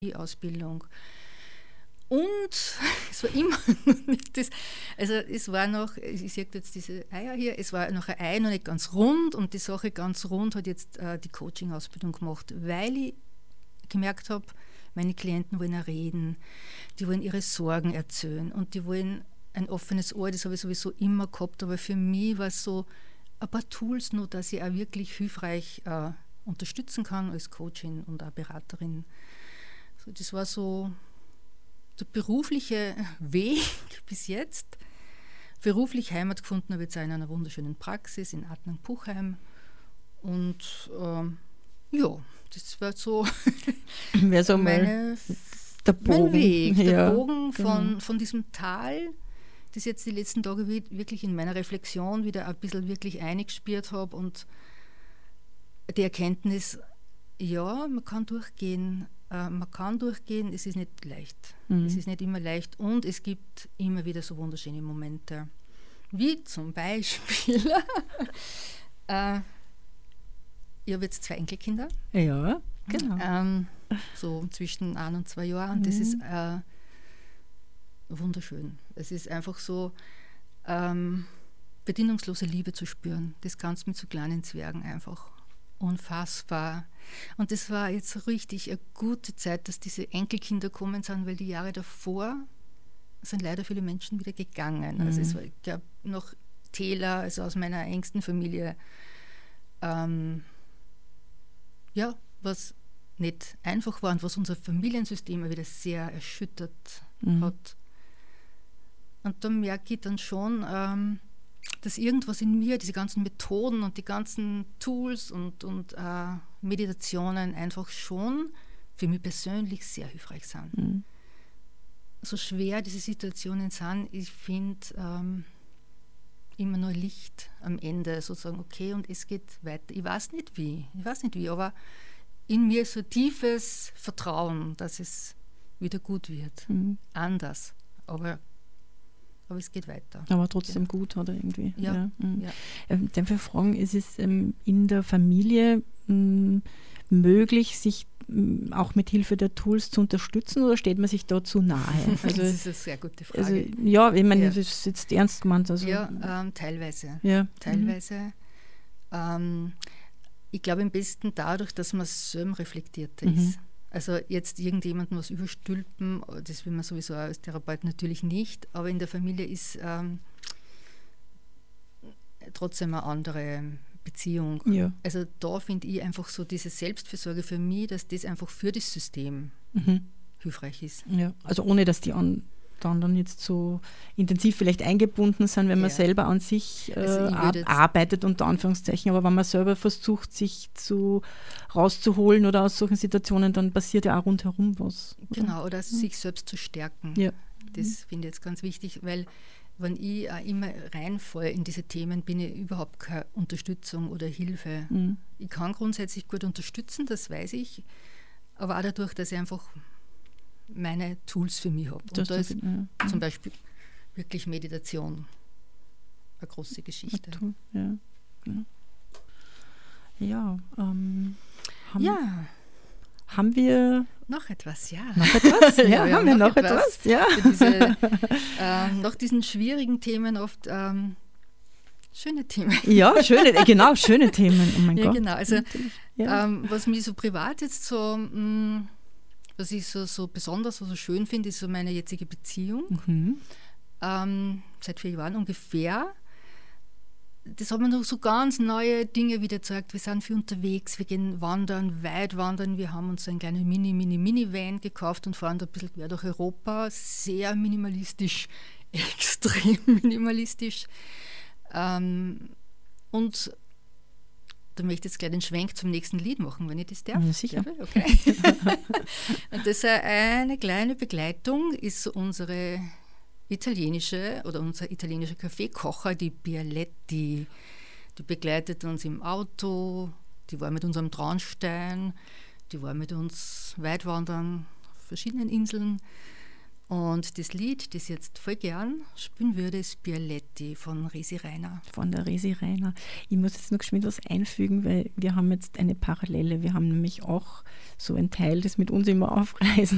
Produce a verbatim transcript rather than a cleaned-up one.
die Ausbildung. Und es war immer nicht das, also es war noch, ich sehe jetzt diese Eier hier, es war noch ein Ei noch nicht ganz rund und die Sache ganz rund hat jetzt äh, die Coaching-Ausbildung gemacht, weil ich gemerkt habe, meine Klienten wollen auch reden, die wollen ihre Sorgen erzählen und die wollen ein offenes Ohr, das habe ich sowieso immer gehabt, aber für mich war es so ein paar Tools nur, dass ich auch wirklich hilfreich äh, unterstützen kann als Coachin und auch Beraterin. Also das war so der berufliche Weg bis jetzt. Beruflich Heimat gefunden habe ich jetzt auch in einer wunderschönen Praxis in Adnang-Puchheim. Und ähm, ja, das war so, Wär so meine, der Bogen. mein Weg, der ja, Bogen von, genau. von diesem Tal, das jetzt die letzten Tage wirklich in meiner Reflexion wieder ein bisschen wirklich eingespürt habe und die Erkenntnis, ja, man kann durchgehen, äh, man kann durchgehen, es ist nicht leicht. Mhm. Es ist nicht immer leicht und es gibt immer wieder so wunderschöne Momente. Wie zum Beispiel, äh, ich habe jetzt zwei Enkelkinder. Ja, genau. Ähm, so zwischen ein und zwei Jahren. Und mhm. das ist äh, wunderschön. Es ist einfach so, ähm, bedingungslose Liebe zu spüren. Das kannst du mit so kleinen Zwergen einfach. Unfassbar. Und das war jetzt so richtig eine gute Zeit, dass diese Enkelkinder kommen sind, weil die Jahre davor sind leider viele Menschen wieder gegangen. Mhm. Also es war, ich glaube, noch Täler, also aus meiner engsten Familie, ähm, ja, was nicht einfach war und was unser Familiensystem wieder sehr erschüttert mhm. hat. Und da merke ich dann schon, ähm, dass irgendwas in mir, diese ganzen Methoden und die ganzen Tools und, und äh, Meditationen einfach schon für mich persönlich sehr hilfreich sind. Mhm. So schwer diese Situationen sind, ich finde ähm, immer nur Licht am Ende, sozusagen, okay, und es geht weiter. Ich weiß nicht wie, ich weiß nicht wie, aber in mir ist so tiefes Vertrauen, dass es wieder gut wird. Mhm. Anders, aber Aber es geht weiter. Aber trotzdem ja. gut, oder irgendwie? Ja. ja. Mhm. ja. Ähm, darf ich fragen, ist es ähm, in der Familie m, möglich, sich m, auch mit Hilfe der Tools zu unterstützen oder steht man sich da zu nahe? Also, das ist eine sehr gute Frage. Also, ja, ich meine, ja. das ist jetzt ernst gemeint. Also, ja, ähm, teilweise. Ja. Teilweise. Mhm. Ähm, ich glaube, am besten dadurch, dass man selbst reflektierter mhm. ist. Also jetzt irgendjemandem was überstülpen, das will man sowieso als Therapeut natürlich nicht, aber in der Familie ist ähm, trotzdem eine andere Beziehung. Ja. Also da finde ich einfach so diese Selbstfürsorge für mich, dass das einfach für das System mhm. hilfreich ist. Ja, also ohne, dass die an, dann, dann jetzt so intensiv vielleicht eingebunden sind, wenn man ja. selber an sich äh, also ar- arbeitet, unter Anführungszeichen, aber wenn man selber versucht, sich zu rauszuholen oder aus solchen Situationen, dann passiert ja auch rundherum was. Oder? Genau, oder mhm. sich selbst zu stärken. Ja. Das mhm. finde ich jetzt ganz wichtig, weil wenn ich auch immer reinfalle in diese Themen, bin ich überhaupt keine Unterstützung oder Hilfe. Mhm. Ich kann grundsätzlich gut unterstützen, das weiß ich, aber auch dadurch, dass ich einfach meine Tools für mich habe. Und da ist ja. zum Beispiel wirklich Meditation eine große Geschichte. Ja, ja. ja, ähm, haben, ja. haben wir noch etwas, ja. Noch etwas? Ja, ja, ja haben wir noch, noch etwas? etwas? Ja. Diese, ähm, nach diesen schwierigen Themen oft ähm, schöne Themen. Ja, schöne, genau, schöne Themen. Oh mein ja, Gott. genau. Also, ja. ähm, was mich so privat jetzt so, mh, was ich so, so besonders, so schön finde, ist so meine jetzige Beziehung. Mhm. Ähm, seit vier Jahren ungefähr. Das hat mir noch so ganz neue Dinge wieder gezeigt. Wir sind viel unterwegs, wir gehen wandern, weit wandern. Wir haben uns einen kleinen Mini, Mini, Mini-Van gekauft und fahren da ein bisschen quer durch Europa. Sehr minimalistisch, extrem minimalistisch. Ähm, und da möchte ich jetzt gleich den Schwenk zum nächsten Lied machen, wenn ich das darf. Ja, sicher. Darf ich? Okay. Und das ist eine kleine Begleitung, ist unsere italienische oder unser italienischer Kaffeekocher, die Bialetti. Die begleitet uns im Auto, die war mit uns am Traunstein, die war mit uns weit wandern auf verschiedenen Inseln. Und das Lied, das ich jetzt voll gern spielen würde, ist Bialetti von Resi Reiner. Von der Resi Reiner. Ich muss jetzt noch geschwind was einfügen, weil wir haben jetzt eine Parallele. Wir haben nämlich auch so ein Teil, das mit uns immer auf Reisen